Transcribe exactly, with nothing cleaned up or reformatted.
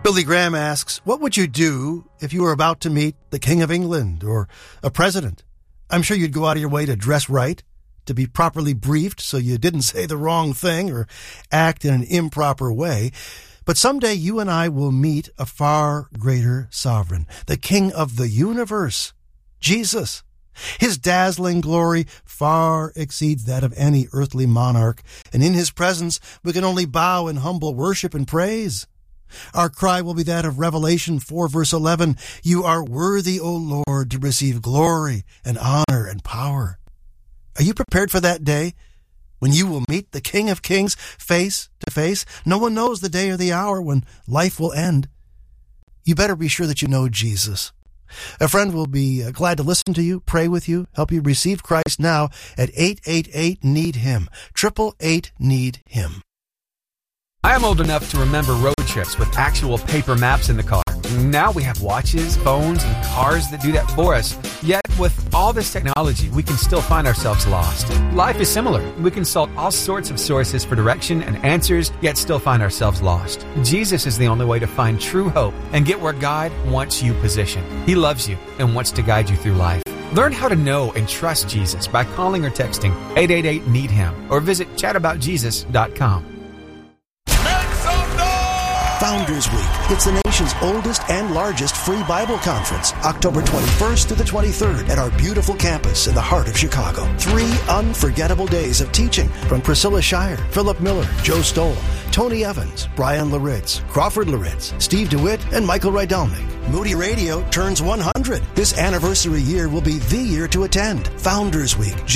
Billy Graham asks, what would you do if you were about to meet the King of England or a president? I'm sure you'd go out of your way to dress right, to be properly briefed so you didn't say the wrong thing or act in an improper way. But someday you and I will meet a far greater sovereign, the King of the universe, Jesus. His dazzling glory far exceeds that of any earthly monarch, and in his presence we can only bow in humble worship and praise. Our cry will be that of Revelation four, verse eleven, "You are worthy, O Lord, to receive glory and honor and power." Are you prepared for that day when you will meet the King of Kings face to face? No one knows the day or the hour when life will end. You better be sure that you know Jesus. A friend will be glad to listen to you, pray with you, help you receive Christ now at eight eight eight, need him, eight eight eight, need him. I am old enough to remember road trips with actual paper maps in the car. Now we have watches, phones, and cars that do that for us. Yet, with all this technology, we can still find ourselves lost. Life is similar. We consult all sorts of sources for direction and answers, yet still find ourselves lost. Jesus is the only way to find true hope and get where God wants you positioned. He loves you and wants to guide you through life. Learn how to know and trust Jesus by calling or texting eight eight eight, need him or visit chat about jesus dot com. Founders Week. It's the nation's oldest and largest free Bible conference, October twenty-first to the twenty-third at our beautiful campus in the heart of Chicago. Three unforgettable days of teaching from Priscilla Shire, Philip Miller, Joe Stoll, Tony Evans, Brian Laritz, Crawford Laritz, Steve DeWitt, and Michael Rydelnik. Moody Radio turns one hundred. This anniversary year will be the year to attend. Founders Week,